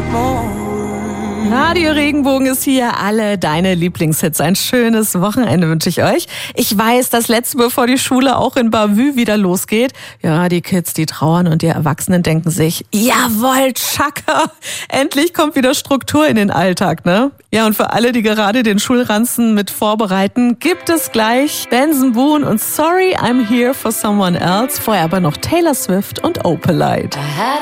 Radio Regenbogen ist hier, alle deine Lieblingshits. Ein schönes Wochenende wünsche ich euch. Ich weiß, das letzte, bevor die Schule auch in Bavü wieder losgeht. Ja, die Kids, die trauern und die Erwachsenen denken sich, jawohl, Chaka, endlich kommt wieder Struktur in den Alltag, ne? Ja, und für alle, die gerade den Schulranzen mit vorbereiten, gibt es gleich Benson Boone und Sorry I'm Here for Someone Else. Vorher aber noch Taylor Swift und Opalite.